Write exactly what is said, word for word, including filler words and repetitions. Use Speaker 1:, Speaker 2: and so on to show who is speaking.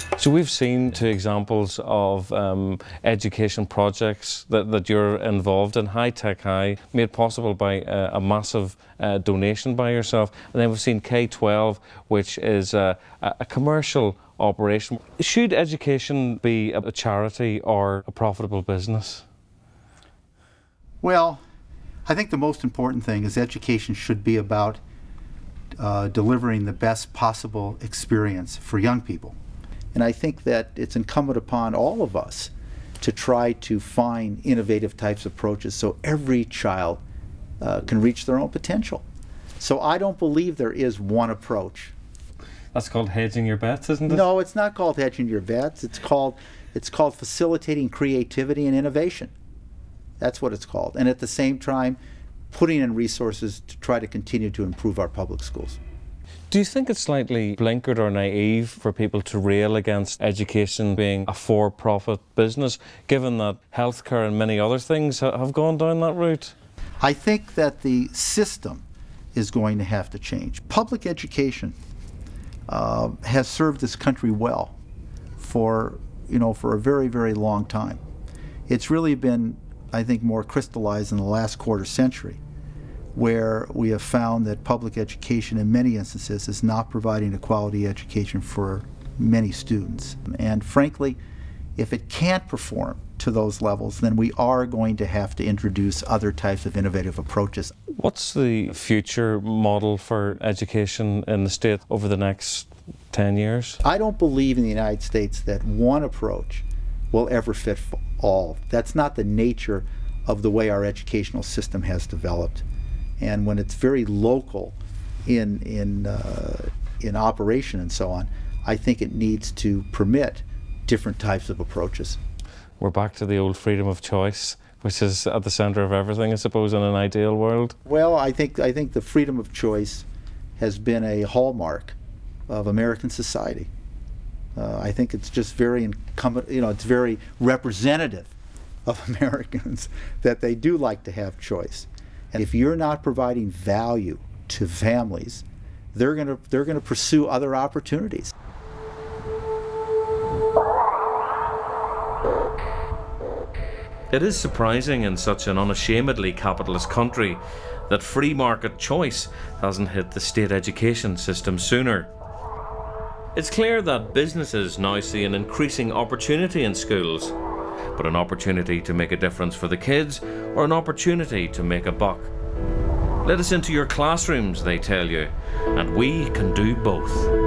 Speaker 1: So we've seen two examples of um, education projects that, that you're involved in. High Tech High, made possible by uh, a massive uh, donation by yourself. And then we've seen K twelve, which is uh, a commercial operation. Should education be a charity or a profitable business?
Speaker 2: Well, I think the most important thing is education should be about uh, delivering the best possible experience for young people. And I think that it's incumbent upon all of us to try to find innovative types of approaches so every child uh, can reach their own potential. So I don't believe there is one approach.
Speaker 1: That's called hedging your bets, isn't it?
Speaker 2: No, it's not called hedging your bets. It's called, it's called facilitating creativity and innovation. That's what it's called. And at the same time, putting in resources to try to continue to improve our public schools.
Speaker 1: Do you think it's slightly blinkered or naive for people to rail against education being a for-profit business, given that healthcare and many other things ha have gone down that route?
Speaker 2: I think that the system is going to have to change. Public education uh, has served this country well for, you know, for a very, very long time. It's really been, I think, more crystallized in the last quarter century, where we have found that public education in many instances is not providing a quality education for many students. And frankly, if it can't perform to those levels, then we are going to have to introduce other types of innovative approaches.
Speaker 1: What's the future model for education in the state over the next ten years?
Speaker 2: I don't believe in the United States that one approach will ever fit for all. That's not the nature of the way our educational system has developed. And when it's very local in, in, uh, in operation and so on, I think it needs to permit different types of approaches.
Speaker 1: We're back to the old freedom of choice, which is at the center of everything, I suppose, in an ideal world.
Speaker 2: Well, I think, I think the freedom of choice has been a hallmark of American society. Uh, I think it's just very incumbent, you know, it's very representative of Americans that they do like to have choice. And if you're not providing value to families, they're going to they're going to pursue other opportunities.
Speaker 1: It is surprising in such an unashamedly capitalist country that free market choice hasn't hit the state education system sooner. It's clear that businesses now see an increasing opportunity in schools, but an opportunity to make a difference for the kids or an opportunity to make a buck. Let us into your classrooms, they tell you, and we can do both.